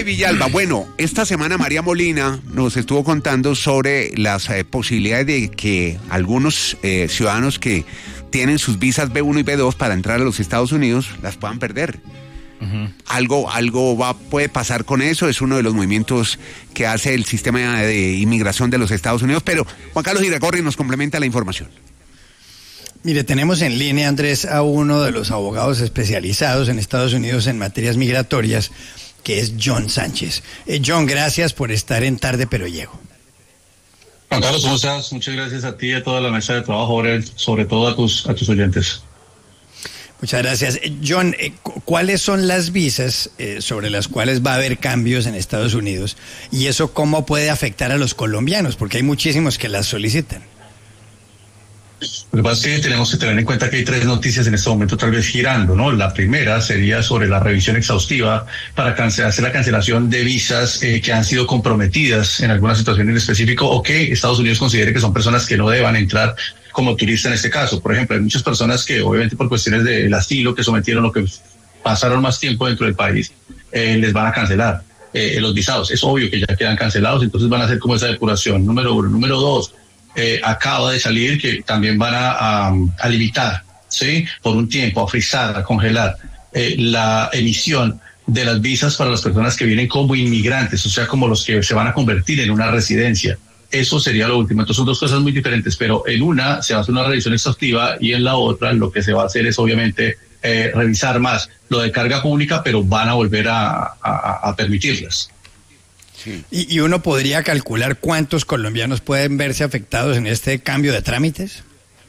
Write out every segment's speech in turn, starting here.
Villalba, bueno, esta semana María Molina nos estuvo contando sobre las posibilidades de que algunos ciudadanos que tienen sus visas B1 y B2 para entrar a los Estados Unidos las puedan perder. Algo puede pasar con eso, es uno de los movimientos que hace el sistema de inmigración de los Estados Unidos, pero Juan Carlos Iragorri nos complementa la información. Mire, tenemos en línea, Andrés, a uno de los abogados especializados en Estados Unidos en materias migratorias, que es John Sánchez. John, gracias por estar en Tarde Pero Llego. Juan Carlos, ¿cómo estás? Muchas gracias a ti y a toda la mesa de trabajo, sobre todo a tus oyentes. Muchas gracias. John, ¿cuáles son las visas sobre las cuales va a haber cambios en Estados Unidos? Y eso, ¿cómo puede afectar a los colombianos? Porque hay muchísimos que las solicitan. Lo que pasa es que tenemos que tener en cuenta que hay tres noticias en este momento tal vez girando, ¿no? La primera sería sobre la revisión exhaustiva para hacer la cancelación de visas que han sido comprometidas en alguna situación en específico o que Estados Unidos considere que son personas que no deban entrar como turista en este caso. Por ejemplo, hay muchas personas que obviamente por cuestiones del asilo que sometieron o que pasaron más tiempo dentro del país, les van a cancelar los visados. Es obvio que ya quedan cancelados, entonces van a hacer como esa depuración, número uno. Número dos, acaba de salir que también van a limitar, ¿sí? Por un tiempo, a frizar, a congelar la emisión de las visas para las personas que vienen como inmigrantes, o sea, como los que se van a convertir en una residencia. Eso sería lo último. Entonces son dos cosas muy diferentes, pero en una se va a hacer una revisión exhaustiva y en la otra lo que se va a hacer es obviamente revisar más lo de carga pública, pero van a volver a permitirlas. Sí. ¿Y uno podría calcular cuántos colombianos pueden verse afectados en este cambio de trámites?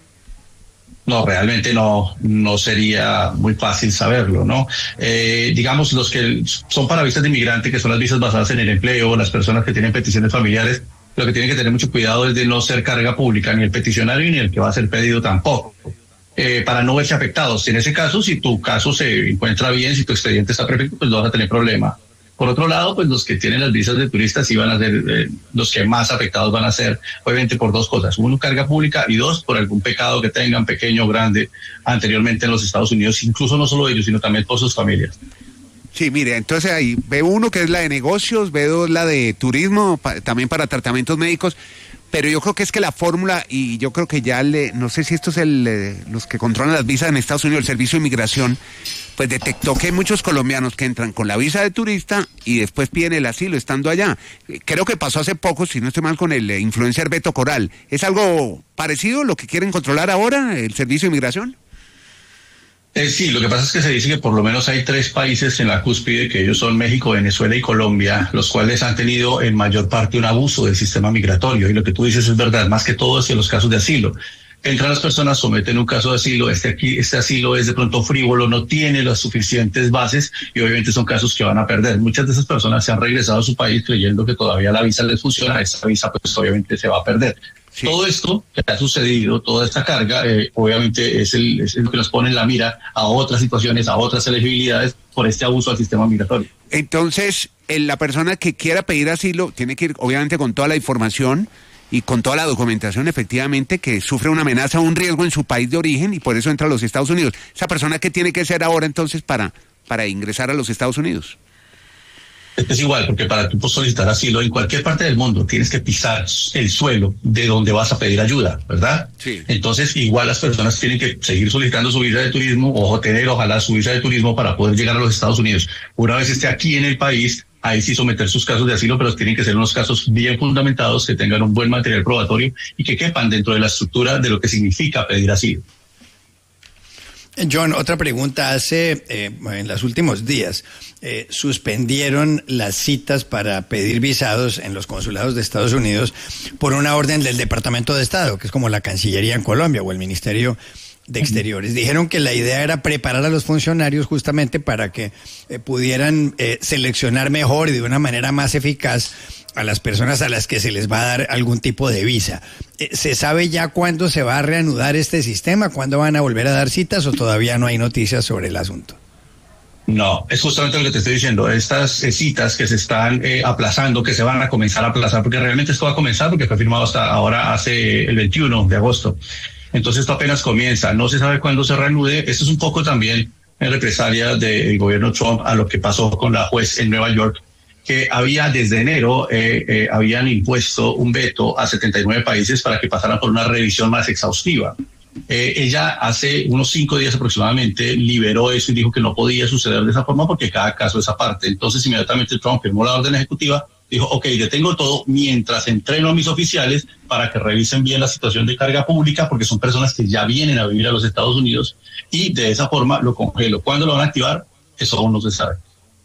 No, realmente no sería muy fácil saberlo, ¿no? Digamos, los que son para visas de inmigrante, que son las visas basadas en el empleo, las personas que tienen peticiones familiares, lo que tienen que tener mucho cuidado es de no ser carga pública, ni el peticionario ni el que va a ser pedido tampoco, para no verse afectados. En ese caso, si tu caso se encuentra bien, si tu expediente está perfecto, pues no vas a tener problema. Por otro lado, pues los que tienen las visas de turistas sí van a ser los que más afectados van a ser, obviamente por dos cosas. Uno, carga pública, y dos, por algún pecado que tengan, pequeño o grande, anteriormente en los Estados Unidos, incluso no solo ellos, sino también por sus familias. Sí, mire, entonces ahí B1 que es la de negocios, B2 la de turismo, también para tratamientos médicos, pero yo creo que es que la fórmula, y yo creo que ya no sé si esto es los que controlan las visas en Estados Unidos, el Servicio de Inmigración, pues detectó que hay muchos colombianos que entran con la visa de turista y después piden el asilo estando allá. Creo que pasó hace poco, si no estoy mal, con el influencer Beto Coral. ¿Es algo parecido lo que quieren controlar ahora, el Servicio de Inmigración? Sí, lo que pasa es que se dice que por lo menos hay tres países en la cúspide, que ellos son México, Venezuela y Colombia, los cuales han tenido en mayor parte un abuso del sistema migratorio. Y lo que tú dices es verdad, más que todo hacia los casos de asilo. Entran las personas, someten un caso de asilo, este asilo es de pronto frívolo, no tiene las suficientes bases y obviamente son casos que van a perder. Muchas de esas personas se han regresado a su país creyendo que todavía la visa les funciona, esa visa pues obviamente se va a perder. Sí. Todo esto que ha sucedido, toda esta carga, obviamente es lo que nos pone en la mira a otras situaciones, a otras elegibilidades por este abuso al sistema migratorio. Entonces, la persona que quiera pedir asilo tiene que ir obviamente con toda la información y con toda la documentación, efectivamente, que sufre una amenaza o un riesgo en su país de origen y por eso entra a los Estados Unidos. ¿Esa persona qué tiene que hacer ahora entonces para ingresar a los Estados Unidos? Es igual, porque para tú solicitar asilo en cualquier parte del mundo tienes que pisar el suelo de donde vas a pedir ayuda, ¿verdad? Sí. Entonces, igual las personas tienen que seguir solicitando su visa de turismo o tener, ojalá, su visa de turismo para poder llegar a los Estados Unidos. Una vez esté aquí en el país, ahí sí someter sus casos de asilo, pero tienen que ser unos casos bien fundamentados, que tengan un buen material probatorio y que quepan dentro de la estructura de lo que significa pedir asilo. John, otra pregunta. En los últimos días suspendieron las citas para pedir visados en los consulados de Estados Unidos por una orden del Departamento de Estado, que es como la Cancillería en Colombia o el Ministerio de Exteriores. Dijeron que la idea era preparar a los funcionarios justamente para que pudieran seleccionar mejor y de una manera más eficaz a las personas a las que se les va a dar algún tipo de visa. ¿Se sabe ya cuándo se va a reanudar este sistema? ¿Cuándo van a volver a dar citas o todavía no hay noticias sobre el asunto? No, es justamente lo que te estoy diciendo. Estas citas que se están aplazando, que se van a comenzar a aplazar, porque realmente esto va a comenzar porque fue firmado hasta ahora, hace el 21 de agosto. Entonces esto apenas comienza, no se sabe cuándo se reanude. Esto es un poco también en represalia del gobierno Trump a lo que pasó con la juez en Nueva York, que había desde enero habían impuesto un veto a 79 países para que pasaran por una revisión más exhaustiva. Ella hace unos 5 días aproximadamente liberó eso y dijo que no podía suceder de esa forma porque cada caso es aparte. Entonces inmediatamente Trump firmó la orden ejecutiva, dijo, ok, detengo todo mientras entreno a mis oficiales para que revisen bien la situación de carga pública, porque son personas que ya vienen a vivir a los Estados Unidos, y de esa forma lo congelo. ¿Cuándo lo van a activar? Eso aún no se sabe.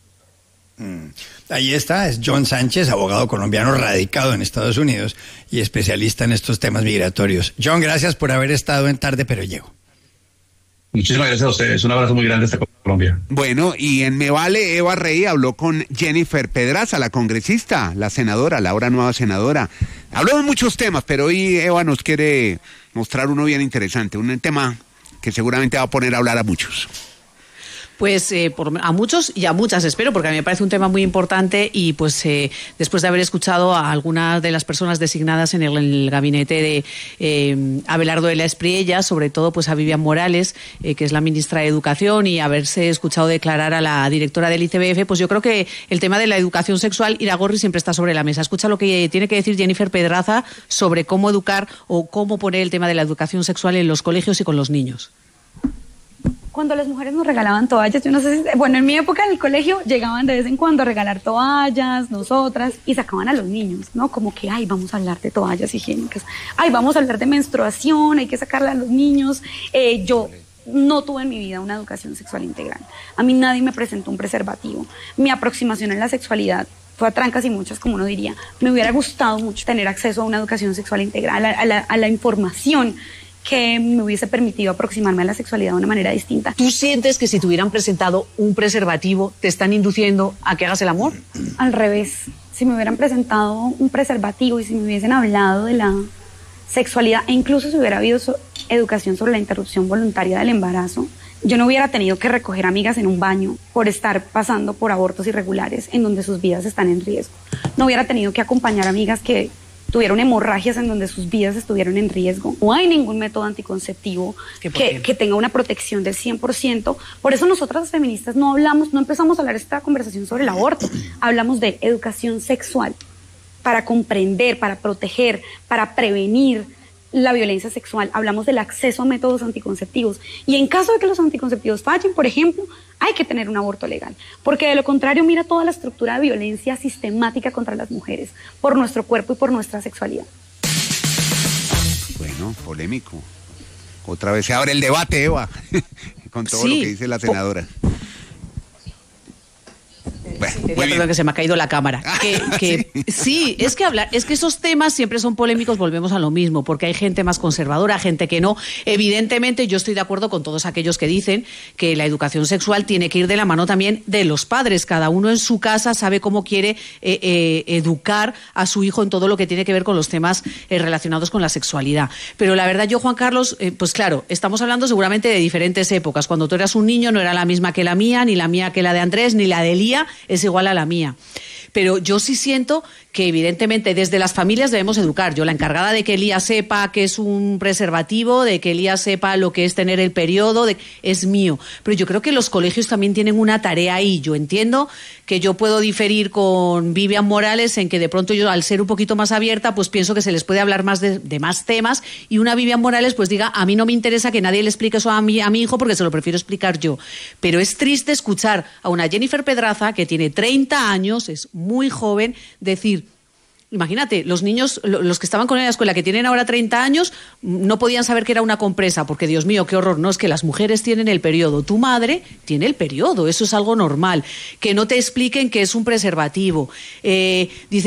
Ahí está, es John Sánchez, abogado colombiano radicado en Estados Unidos y especialista en estos temas migratorios. John, gracias por haber estado en Tarde Pero Llego. Muchísimas gracias a ustedes, un abrazo muy grande hasta Colombia. Bueno, y en Me Vale, Eva Rey habló con Jennifer Pedraza, la congresista, la senadora, la ahora nueva senadora. Habló de muchos temas, pero hoy Eva nos quiere mostrar uno bien interesante, un tema que seguramente va a poner a hablar a muchos. Pues a muchos y a muchas espero, porque a mí me parece un tema muy importante y pues después de haber escuchado a algunas de las personas designadas en el gabinete de Abelardo de la Espriella, sobre todo pues a Vivian Morales, que es la ministra de Educación, y haberse escuchado declarar a la directora del ICBF, pues yo creo que el tema de la educación sexual, Iragorri, siempre está sobre la mesa. Escucha lo que tiene que decir Jennifer Pedraza sobre cómo educar o cómo poner el tema de la educación sexual en los colegios y con los niños. Cuando las mujeres nos regalaban toallas, yo no sé si, bueno, en mi época en el colegio llegaban de vez en cuando a regalar toallas, nosotras, y sacaban a los niños, ¿no? Como que, ay, vamos a hablar de toallas higiénicas, ay, vamos a hablar de menstruación, hay que sacarla a los niños. Yo no tuve en mi vida una educación sexual integral. A mí nadie me presentó un preservativo. Mi aproximación a la sexualidad fue a trancas y muchas, como uno diría. Me hubiera gustado mucho tener acceso a una educación sexual integral, a la información que me hubiese permitido aproximarme a la sexualidad de una manera distinta. ¿Tú sientes que si te hubieran presentado un preservativo te están induciendo a que hagas el amor? Al revés, si me hubieran presentado un preservativo y si me hubiesen hablado de la sexualidad e incluso si hubiera habido educación sobre la interrupción voluntaria del embarazo, yo no hubiera tenido que recoger amigas en un baño por estar pasando por abortos irregulares en donde sus vidas están en riesgo. No hubiera tenido que acompañar amigas que tuvieron hemorragias en donde sus vidas estuvieron en riesgo. No hay ningún método anticonceptivo que tenga una protección del 100%. Por eso nosotras las feministas no empezamos a hablar esta conversación sobre el aborto. Hablamos de educación sexual para comprender, para proteger, para prevenir la violencia sexual. Hablamos del acceso a métodos anticonceptivos. Y en caso de que los anticonceptivos fallen, por ejemplo, hay que tener un aborto legal. Porque de lo contrario, mira toda la estructura de violencia sistemática contra las mujeres, por nuestro cuerpo y por nuestra sexualidad. Bueno, polémico. Otra vez se abre el debate, Eva, con todo lo que dice la senadora. Perdón, que se me ha caído la cámara. Sí, es que esos temas siempre son polémicos, volvemos a lo mismo, porque hay gente más conservadora, gente que no. Evidentemente, yo estoy de acuerdo con todos aquellos que dicen que la educación sexual tiene que ir de la mano también de los padres. Cada uno en su casa sabe cómo quiere educar a su hijo en todo lo que tiene que ver con los temas relacionados con la sexualidad. Pero la verdad, yo, Juan Carlos, pues claro, estamos hablando seguramente de diferentes épocas. Cuando tú eras un niño no era la misma que la mía, ni la mía que la de Andrés, ni la de Lía es igual a la mía. Pero yo sí siento que evidentemente desde las familias debemos educar. Yo la encargada de que Elías sepa que es un preservativo, de que Elías sepa lo que es tener el periodo, es mío. Pero yo creo que los colegios también tienen una tarea ahí. Yo entiendo que yo puedo diferir con Vivian Morales en que de pronto yo, al ser un poquito más abierta, pues pienso que se les puede hablar más de más temas, y una Vivian Morales pues diga, a mí no me interesa que nadie le explique eso a mi hijo porque se lo prefiero explicar yo. Pero es triste escuchar a una Jennifer Pedraza que tiene 30 años, es muy joven, decir, imagínate, los niños, los que estaban con él en la escuela, que tienen ahora 30 años, no podían saber que era una compresa, porque Dios mío, qué horror. No, es que las mujeres tienen el periodo, tu madre tiene el periodo, eso es algo normal. Que no te expliquen que es un preservativo. Dice